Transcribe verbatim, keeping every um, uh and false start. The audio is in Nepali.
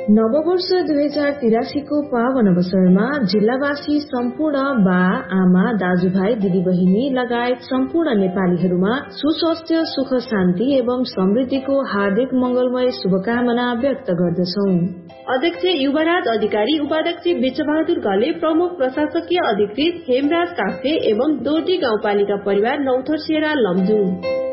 नववर्ष दुई हजार तिरासीको पावन अवसरमा जिल्लावासी सम्पूर्ण बा आमा दाजुभाइ दिदीबहिनी लगायत सम्पूर्ण नेपालीहरूमा सुस्वास्थ्य सुख शान्ति एवं समृद्धिको हार्दिक मंगलमय शुभकामना व्यक्त गर्दछौ। अध्यक्ष युवराज अधिकारी, उपाध्यक्ष विश्वबहादुर घले, प्रमुख प्रशासकीय अधिकृत हेमराज काफ्ले एवं दोटी गाउँपालिका परिवार नौथरसेरा लमजुङ।